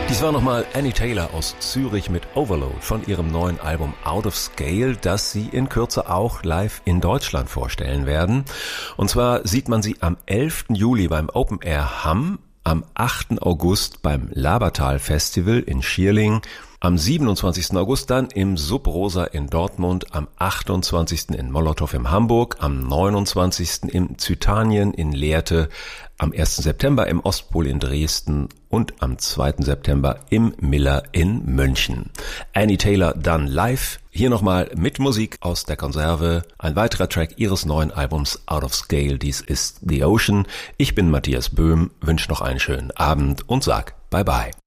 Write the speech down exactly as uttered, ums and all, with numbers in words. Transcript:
Dies war nochmal Annie Taylor aus Zürich mit Overload von ihrem neuen Album Out of Scale, das sie in Kürze auch live in Deutschland vorstellen werden. Und zwar sieht man sie am elften Juli beim Open Air Hamm, am achten August beim Labertal Festival in Schierling, am siebenundzwanzigsten August dann im Sub Rosa in Dortmund, am achtundzwanzigsten in Molotow in Hamburg, am neunundzwanzigsten im Zytanien in Lehrte, am ersten September im Ostpol in Dresden und am zweiten September im Miller in München. Annie Taylor dann live. Hier nochmal mit Musik aus der Konserve. Ein weiterer Track ihres neuen Albums Out of Scale. Dies ist The Ocean. Ich bin Matthias Böhm, wünsche noch einen schönen Abend und sag Bye Bye.